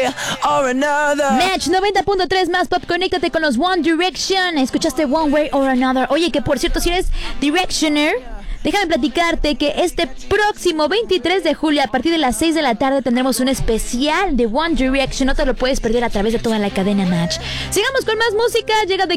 way or another. Match 90.3 más pop, conéctate con los One Direction. Escuchaste One Way or Another. Oye, que por cierto, si eres Directioner, déjame platicarte que este próximo 23 de julio, a partir de las 6 de la tarde, tendremos un especial de One Direction. No te lo puedes perder a través de toda la cadena Match. Sigamos con más música. Llega de